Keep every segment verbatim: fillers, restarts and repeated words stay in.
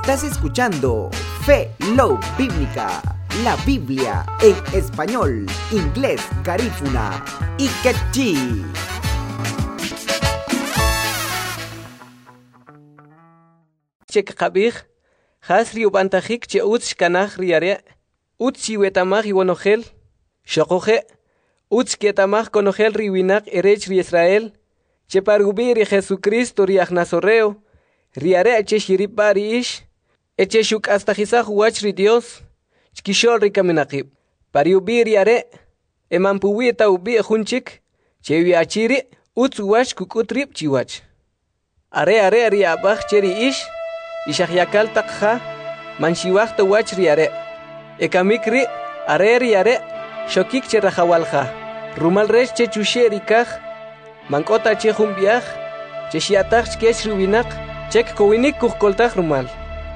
Estás escuchando Fe Love Bíblica, la Biblia en español, inglés, garífuna y quechí. Chek qabih, hasri ubantajik che utz kanach riare, utz wetamach iwonogel, shokoje, utz ketamach konogel riwinak erech ri Israel, che parubi ri Jesucristo riach nazoreo, riare che shiripari ish, eche shuk hasta jisaj wach ri Dios, chkishol ri kaminakib, pariubi riare, emampuwi eta ubi ejunchik, che wiachiri, utz wach kukutrip chiwach. Are are riabach cheri ish, Ishahyakal takha, manshiwach wach riare. Ekamikri, are riare, shokik cherahawalha. Rumal resh che chusherikach, mankota che humbiach, che shiatach che shruwinak, chek kowinik kuhkoltach rumal.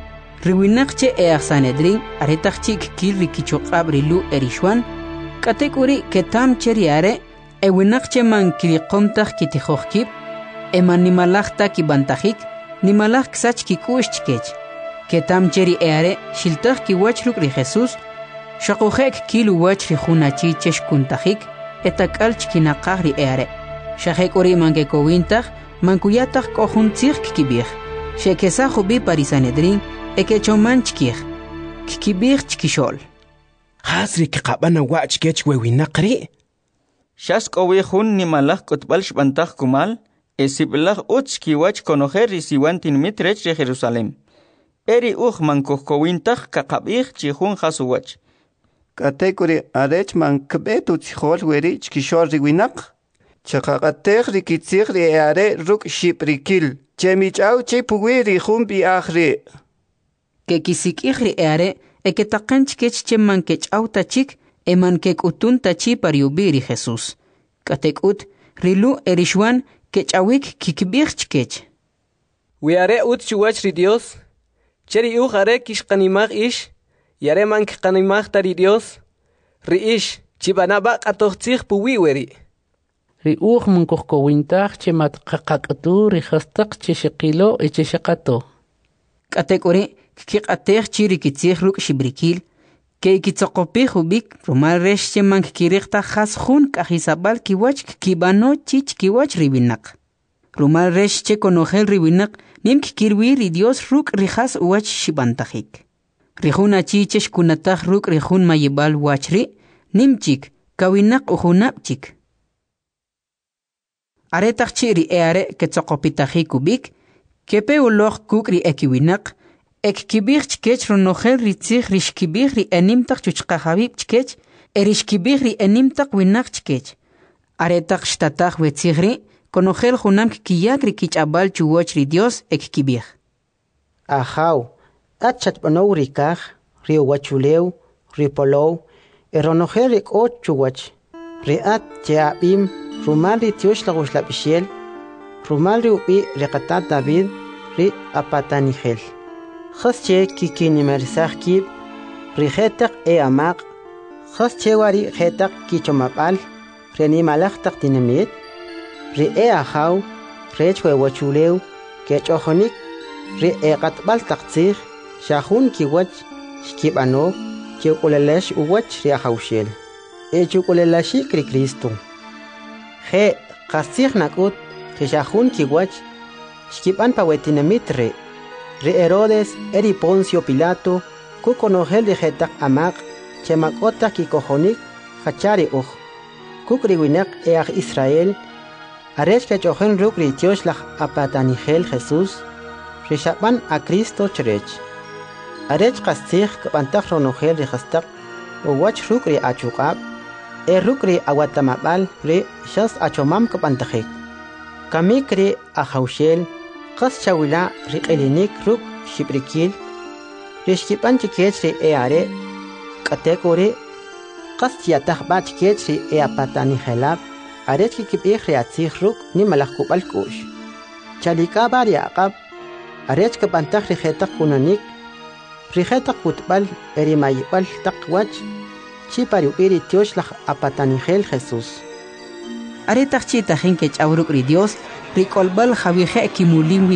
Riwinak che each Sanedrin, aretach chik kirri kichokab rilu erishwan, katekuri ketam che riare, ewinak che man kirikomtach kitihochkib, emanimalachta kibantajik, ni malach ksach ki kushchkech ketam cheri eare shiltach ki wachruk ri Jesus shaquhek kilu wachri khunachi cheshkuntajik etakalch ki naqagri eare shahek ori manke kowintach mankuyatach kohuntzig kibir shekesa khubi parisanedrin ekechomanchkir kibir chkishol hasri ki qabana wachkech wewinaqri shask owi khun ni malach kotbal shbantaj kumal Esiblah uch kiwach konoher risiwantin mitrech de Jerusalem. Eri uch man kohkowintach kakabich chihun hasuwach. Katekuri arech man kbetu chihol weri chkishor riwinak. Chakakatech rikitzich ri eare ruk shiprikil. Chemichau chepuwi rihun biachri. Kekisikich ri eare eketakanch kech cheman kech autachik eman kek utun tachi pariubi ri Jesus. Katekut rilu erishwan Kechawik kikibirchkech. Wiare ut chuwach ri Dios. Cheri u hare kishkanimach ish. Yare man kishkanimach tari Dios. Ri ish. Chibanaba katochtzich puwiweri. Ri uch man kuhkowintach che matkakakatu ri hastak che shekilo e che shekato. Katekori kikatech chiri kitzich ruk shibrikil. Ke ikitzokopich ubik rumal resh che man kikirichta has jun kahisabal kiwach kibano chich kiwach ribinak. Rumal resh che konogel ribinak nim kikirwi ri Dios ruk rihas uwach shibantajik. Rihun achichesh kunatach ruk rihun mayibal wachri nim chik kawinak uhunap chik. Aretach chiri eare ketzokopitachik ubik kepe uloch kukri ekiwinak Ek kibir chkech ronogel ritzich rishkibir ri enimtak chuchkahabib chkech erishkibir ri enimtak winak chkech. Aretak shtatach wetzigri konogel junam kiyak ri kichabal chuwach ri Dios ek kibir. Ahaw, atchat panow rikach, ri wachulew, ri polow, eronogel rik ot chuwach. Ri at cheabim, rumal ri tiosh laguslapishel, rumal ri upi rikatat David, ri apatanigel. Khasche kikini mersakib rihetak e amaq khasche wari hetak kichomapal reni malaktak dinamit ri e ahaw rechwe wachulew kechohonik ri e qatbal taqtsir shahun kiwach shkibano chukulelash uwach ri ahawshel e chukulelashi kri Cristo he qasir nakut shahun kiwach shkiban pawetinamit re Re Herodes, eri Poncio Pilato, kukonogel de hetak amak, chemakota kikohonik, hachari uch. Kukriwinak each Israel, arech kechohen rukri tioslach apatanigel Jesus, rishapan a Cristo cherech. Arech kastig kapantach ronogel de hastak, uwach rukri achukab, e rukri awatamabal re shas achomam kapantachik. Kamikri ahaushel, Qas chawila riqelinik ruk shibrikil rishkipan chikech ri eare katekori qas yatah ba chikech ri eapatani helab aret kikibih ri atzih ruk ni malakubal kush chalika bar yaqab aret kapantah ri khetak kunanik ri khetak kutbal eri mayibal taqwach chi pariu iri tioslach apatani hel Jesus Aretach chi tajin kech auruk ri Dios rikolbal javihe kimulin